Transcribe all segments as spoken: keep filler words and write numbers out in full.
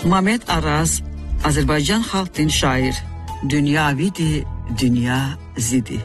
Mamed Araz, Azərbaycan xalq din şair. Dünya vidi, dünya zidi.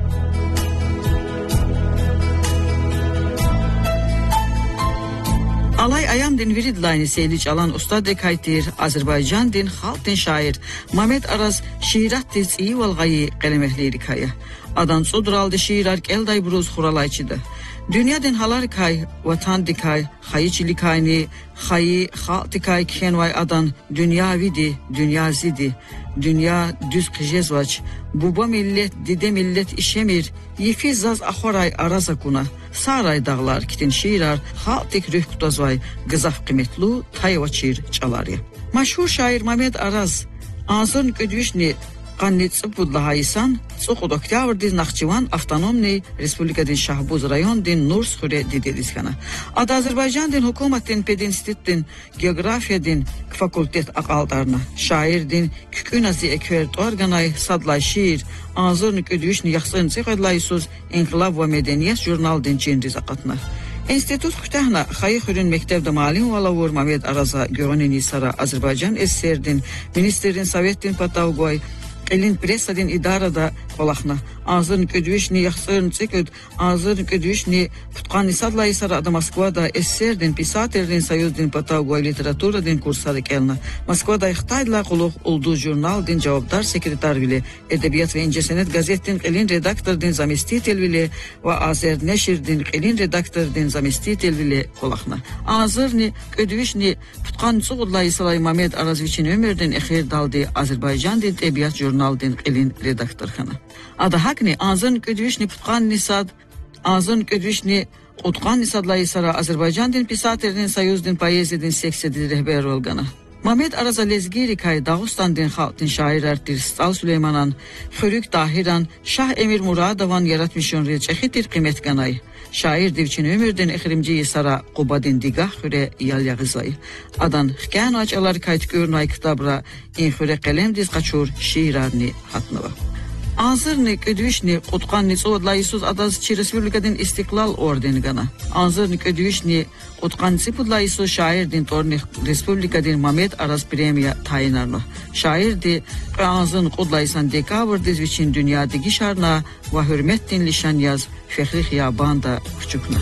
Alay ayam din viridlayni seylic alan ustad dekaytir, Azərbaycan din xalq din şair. Mamed Araz şiirat diz iyi valğayı qələməhli kaya. Adan sudraldı şiirar elday bruz xuralayçıdı. Dünya din halar kay, vatan dikay, xayı çilikayni, xayı xalq dikay kenvay adan dünya vidi, dünya zidi. Dünya düz qijezvaç, buba millet, dide millet işemir, yefi zaz axoray arazakuna, saray dağlar kitin şiirar, xalq dik rüh kutazvay, qızaf qimetlu, tayvaçir çalarya. Maşhur şair Mamed Araz, Azırn Ködüşni, Qannetsi budlahaysan, Soq oktyabr din Naxçıvan Avtonomni Respublika din Şahbuz rayon din Nurs xure dideliskana. Ad Azərbaycan din hukumat din pedinstitut din geografiya din fakultet aqaldarna. Şair din kükunazi ekvert organay sadlay şiir, Azırn Ködüşni yaxsın tsiqadlaysuz İnqilab ve Medeniyet jurnal din çinriz aqatna. İnstitut Xütahna Xayı Xürün Mektebdə Malin Valavur Mamed Araza Görüneni Sara Azərbaycan S S R din Ministerin Sovet din Patavgoy Elin pressa din idarada qolaqna. Azırn Ködüşni yaxsın tsiqad Azırn Ködüşni tutqan sadlay Sara da Moskvada S S R din Pisatelrin Soyuz din Patavgoy literatura din kursları kelna. Moskvada Xitayla quluq oldu jurnal din cavabdar sekretar bile Edebiyat ve İncesenet gazet din elin redaktor din zamestitel bile ve Azer Neşir din elin redaktor din zamestitel bile qolaqna. Azırn Ködüşni tutqan suğudlay Salay Mamed Arazviçin ömürdin exir daldı Azərbaycan din Edebiyat jurnal din elin redaktor xana. Ada hakni Azırn Ködüşni tutqan nisad Azırn Ködüşni utqan nisadlay Sara Azərbaycan din Pisatelrin Soyuz din Poeziya din seksedi rehber olgana. Mamed Araza lezgiri kay Dağıstan din xalq din şair artir Stal Süleymanan, Xörük Dahiran, Şah Emir Muradovan yaratmışın reçexitir qimet ganay. Şair divçin ömürdin exirimci Sara Quba din digah xüre yal yağızay. Adan xkən açalar kayt görnay kitabra in xüre qəlem diz qaçur şiirarni xatnıva. Azırn Ködüşni utqan nitsodlaysuz adaz çi Respublika din İstiklal ordeni gana. Azırn Ködüşni utqan sipudlaysuz şair din torni Respublika din Mamed Araz premiya tayinarno. Şair di Azırn qudlaysan dekabr dizviçin dünyadagi şarna ve hürmet din lişan yaz fexri xiyabanda küçükna.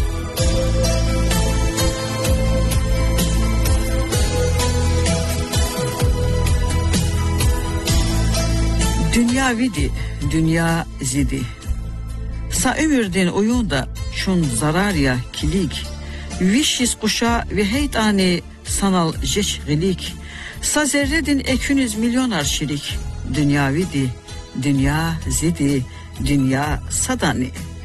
Dünya vidi, dünya zidi. Sa ömürdin oyunda şun zararya kilik. Vişis kuşa ve heytani sanal jeçgilik. Sa zerredin ekünüz milyon arşilik. Dünya vidi, dünya zidi, dünya sadani.